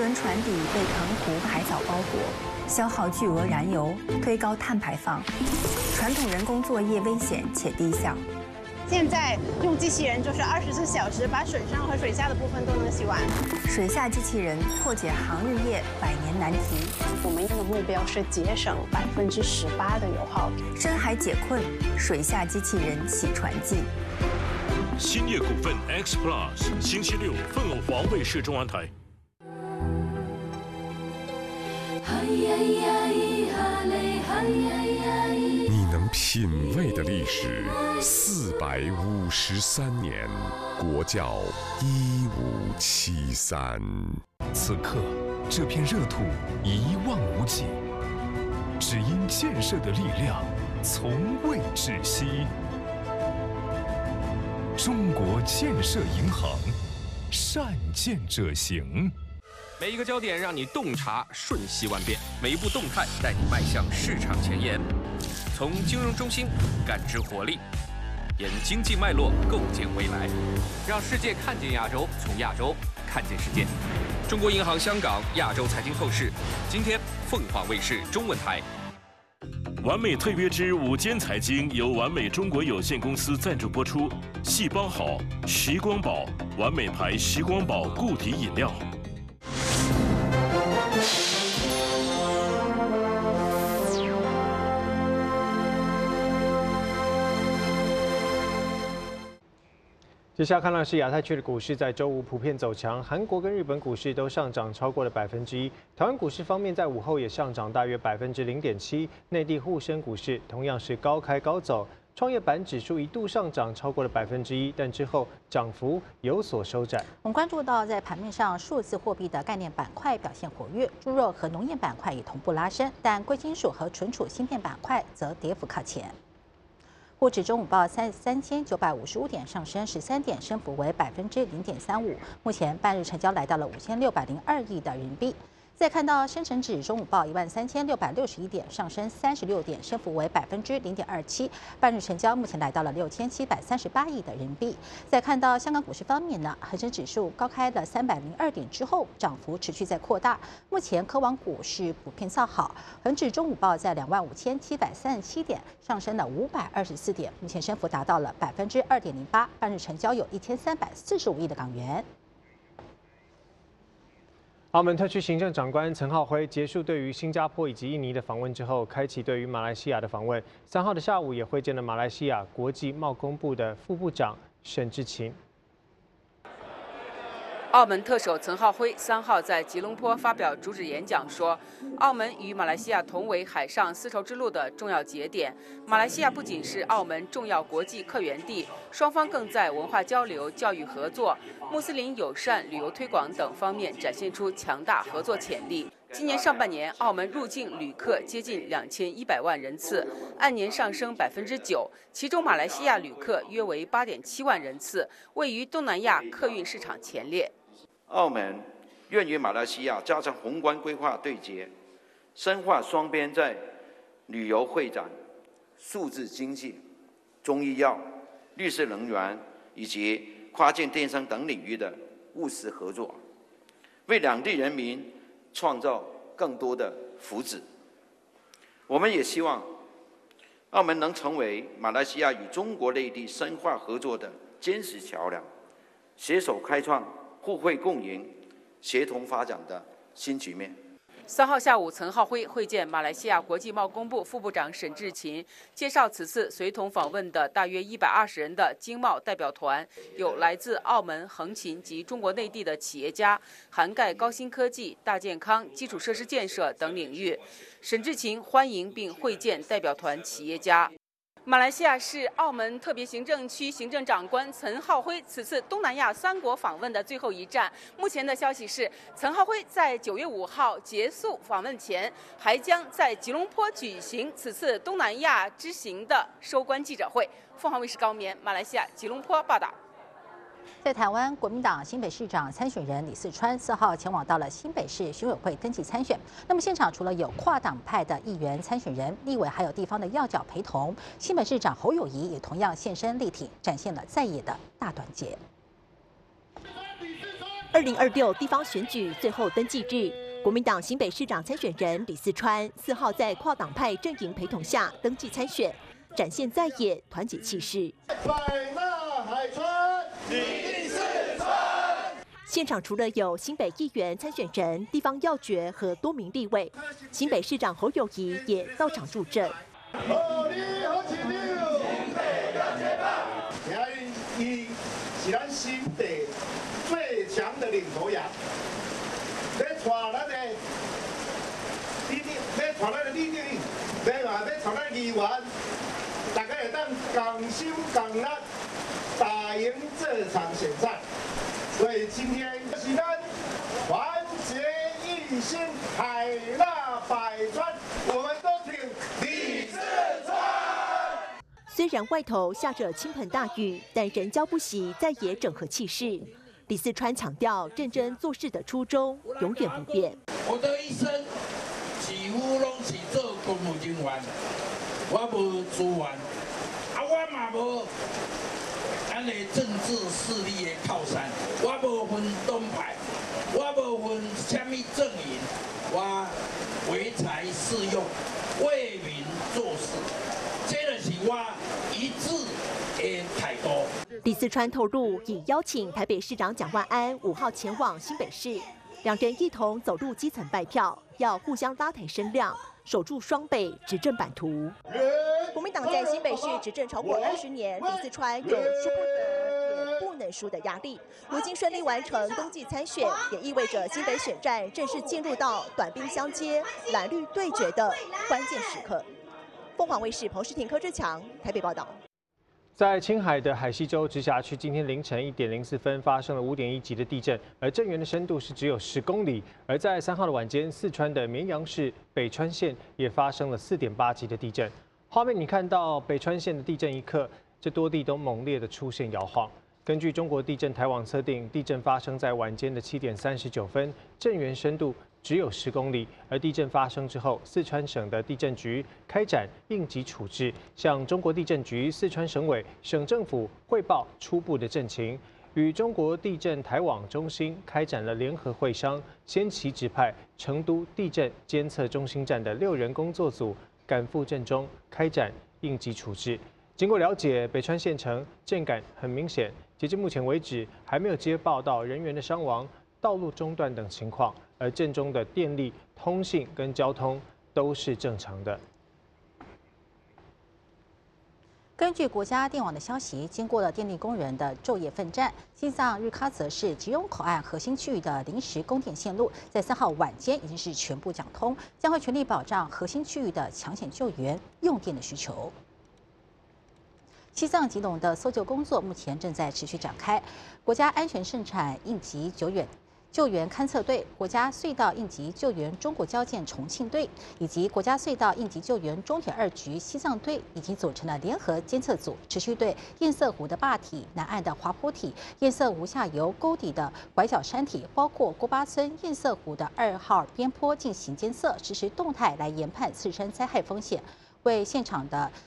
轮船底被澎湖海藻包裹，消耗巨额燃油，推高碳排放。传统人工作业危险且低效。 现在用机器人就是24小时把水上和水下的部分都能洗完。 水下机器人破解航日业100年难题。 我们的目标是节省18%的油耗。 深海解困，水下机器人洗船记。 兴业股份 X Plus， 星期六凤凰卫视中文台。 你能品味的历史453年，国窖1573。 此刻，这片热土一望无际，只因建设的力量从未止息。中国建设银行，善建者行。 每一个焦点让你洞察瞬息万变，每一步动态带你迈向市场前沿。从金融中心感知活力，沿经济脉络构建未来，让世界看见亚洲，从亚洲看见世界。中国银行香港亚洲财经透视，今天凤凰卫视中文台。 完美特约之午间财经由完美中国有限公司赞助播出。细胞好，时光宝，完美牌时光宝固体饮料。 接下来看到是亚太区的股市在周五普遍走强，韩国跟日本股市都上涨超过了1%。台湾股市方面在午后也上涨大约0.7%，内地沪深股市同样是高开高走，创业板指数一度上涨超过了1%，但之后涨幅有所收窄。 我们关注到在盘面上，数字货币的概念板块表现活跃，猪肉和农业板块也同步拉升，但贵金属和存储芯片板块则跌幅靠前。沪指中午报3955点，上升13点，升幅为0.35%。目前半日成交来到了5602亿的人民币。再看到深成指中午报13661点，上升36点，升幅为0.27%。半日成交目前来到了6738亿的人民币。再看到香港股市方面呢，恒生指数高开了302点之后，涨幅持续在扩大。目前科网股市普遍造好，恒指中午报在25737点，上升了524点，目前升幅达到了2.08%。半日成交有1345亿的港元。 澳门特区行政长官岑浩辉结束对于新加坡以及印尼的访问之后，开启对于马来西亚的访问。3号的下午也会见了马来西亚国际贸工部的副部长沈志勤。 澳门特首岑浩辉3号在吉隆坡发表主旨演讲说，澳门与马来西亚同为海上丝绸之路的重要节点。马来西亚不仅是澳门重要国际客源地，双方更在文化交流、教育合作、穆斯林友善、旅游推广等方面展现出强大合作潜力。今年上半年，澳门入境旅客接近2100万人次，按年上升9%，其中马来西亚旅客约为8.7万人次，位于东南亚客运市场前列。 澳门愿与马来西亚加强宏观规划对接，深化双边在旅游会展、数字经济、中医药、绿色能源以及跨境电商等领域的务实合作，为两地人民创造更多的福祉。我们也希望澳门能成为马来西亚与中国内地深化合作的坚实桥梁，携手开创互惠共赢、协同发展的新局面。 3号下午，岑浩辉会见马来西亚国际贸工部副部长沈志勤，介绍此次随同访问的大约120人的经贸代表团，有来自澳门、横琴及中国内地的企业家，涵盖高新科技、大健康、基础设施建设等领域。沈志勤欢迎并会见代表团企业家。马来西亚是澳门特别行政区行政长官岑浩辉此次东南亚3国访问的最后一站。目前的消息是，岑浩辉在9月5号结束访问前，还将在吉隆坡举行此次东南亚之行的收官记者会。凤凰卫视高棉，马来西亚吉隆坡报道。 在台湾，国民党新北市长参选人李四川4号前往到了新北市选委会登记参选。那么现场除了有跨党派的议员参选人、立委，还有地方的要角陪同。新北市长侯友宜也同样现身力挺，展现了在野的大团结。 2026地方选举最后登记日，国民党新北市长参选人李四川4号在跨党派阵营陪同下登记参选，展现在野团结气势。 百纳海川，李四川。 现场除了有新北议员参选人、地方要诀和多名立委，新北市长侯友宜也到场助阵。 伊是咱新北最强的领头羊，要带咱的李定宇，要带咱的议员，大家会当同心共力，打赢这场选战。所以今天是咱团结一心，海纳百川，我们都挺李四川。 虽然外头下着倾盆大雨，但仍交不息在野整合气势。李四川强调，认真做事的初衷永远不变。 我的一生几乎拢是做公务人员，我无资源，我嘛无咱的政治势力的靠山，我无分党派，我无分什么阵营，我唯才是用，为民做事。这就是我一致的态度。 李四川透露，已邀请台北市长蒋万安5号前往新北市，两人一同走入基层拜票，要互相拉抬声量，守住双北执政版图。国民党在新北市执政超过20年，李四川有输不得也不能输的压力。如今顺利完成登记参选，也意味着新北选战正式进入到短兵相接、蓝绿对决的关键时刻。凤凰卫视彭诗婷、柯志强台北报道。 在青海的海西州直辖区，今天凌晨1点04分发生了5.1级的地震，而震源的深度是只有10公里。而在3号的晚间，四川的绵阳市北川县也发生了4.8级的地震。画面你看到北川县的地震一刻，这多地都猛烈的出现摇晃。根据中国地震台网测定，地震发生在晚间的7点39分，震源深度只有10公里。而地震发生之后，四川省的地震局开展应急处置，向中国地震局、四川省委、省政府汇报初步的震情，与中国地震台网中心开展了联合会商，先期指派成都地震监测中心站的6人工作组赶赴震中开展应急处置。经过了解，北川县城震感很明显，截至目前为止还没有接报到人员的伤亡、道路中断等情况，而震中的电力、通信跟交通都是正常的。 根据国家电网的消息，经过了电力工人的昼夜奋战，西藏日喀则市吉隆口岸核心区域的临时供电线路，在3号晚间已经是全部讲通，将会全力保障核心区域的抢险救援用电的需求。西藏吉隆的搜救工作目前正在持续展开，国家安全生产应急救援勘测队、国家隧道应急救援中国交建重庆队以及国家隧道应急救援中铁2局西藏队已经组成了联合监测组，持续对堰塞湖的坝体、南岸的滑坡体、堰塞湖下游沟底的拐角山体，包括郭巴村堰塞湖的2号边坡进行监测，实时动态来研判次生灾害风险。为现场的